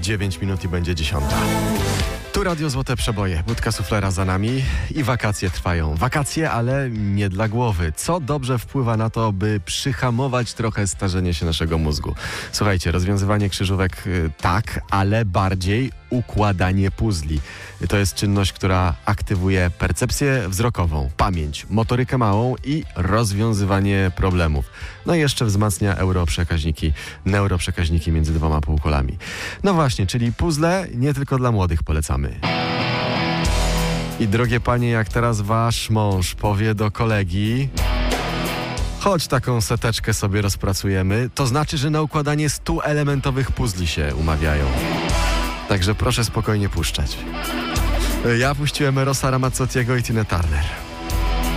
9 minut i będzie 10. Tu Radio Złote Przeboje, budka suflera za nami i wakacje trwają. Wakacje, ale nie dla głowy. Co dobrze wpływa na to, by przyhamować trochę starzenie się naszego mózgu? Słuchajcie, rozwiązywanie krzyżówek tak, ale bardziej układanie puzli. To jest czynność, która aktywuje percepcję wzrokową, pamięć, motorykę małą i rozwiązywanie problemów. No i jeszcze wzmacnia neuroprzekaźniki między dwoma półkulami. No właśnie, czyli puzzle nie tylko dla młodych polecamy. I drogie panie, jak teraz wasz mąż powie do kolegi: chodź, taką seteczkę sobie rozpracujemy, to znaczy, że na układanie 100-elementowych puzli się umawiają. Także proszę spokojnie puszczać. Ja puściłem Erosa Ramazzottiego i Tinę Turner.